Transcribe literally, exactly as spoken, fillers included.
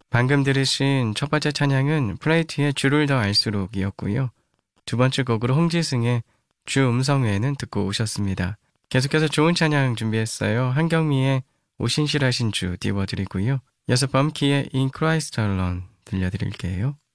방금 들으신 첫 번째 찬양은 플레이트의 주를 더 알수록 이었고요. 두 번째 곡으로 홍지승의 주 음성 외에는 듣고 오셨습니다. 계속해서 좋은 찬양 준비했어요. 한경미의 오신실하신 주 띄워드리고요. 여섯 범키의 In Christ Alone 들려드릴게요.